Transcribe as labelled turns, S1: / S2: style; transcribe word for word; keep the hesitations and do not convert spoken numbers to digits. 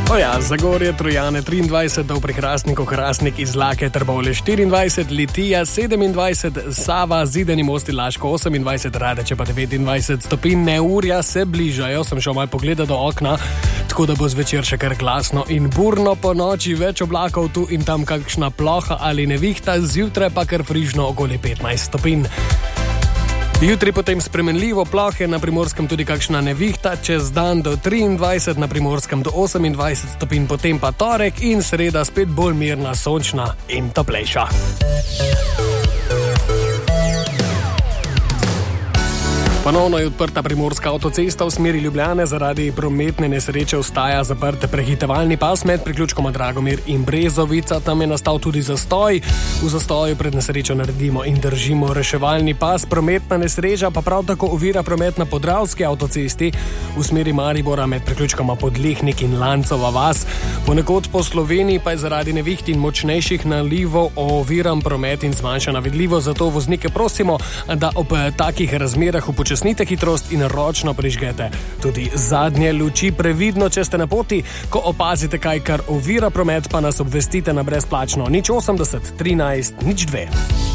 S1: Oja, Zagorje, Trojane triindvajset, do pri Hrastniku, Hrastnik, Izlake, Trbovlje štiriindvajset, Litija sedemindvajset, Sava, Zidani Mosti, Laško osemindvajset, Radeče pa devetindvajset stopinj, neurja se bližajo, sem šel malo pogledat do okna, tako da bo zvečer še kar glasno in burno, po noči več oblakov, tu in tam kakšna ploha ali nevihta, zjutraj pa kar frižno okoli petnajst stopinj. Jutri potem spremenljivo plohe, na Primorskem tudi kakšna nevihta, čez dan do triindvajset, na Primorskem do osemindvajset stopinj, potem pa torek in sreda spet bolj mirna, sončna in toplejša. Ponovno je odprta primorska avtocesta v smeri Ljubljane, zaradi prometne nesreče ostaja zaprt prehitevalni pas med priključkoma Dragomir in Brezovica, tam je nastal tudi zastoj. V zastoju pred nesrečo naredimo in držimo reševalni pas, prometna nesreča pa prav tako ovira promet na Podravski avtocesti v smeri Maribora med priključkoma Podlehnik in Lancova vas. Ponekod po Sloveniji pa je zaradi neviht in močnejših nalivov oviran promet in zmanjšana vidljivost, zato voznike prosimo, da ob takih razmerah upočasnite hitrost in ročno prižgete tudi zadnje luči. Previdno, če ste na poti, ko opazite kaj, kar ovira promet, pa nas obvestite na brezplačno nič osemdeset trinajst nič dve.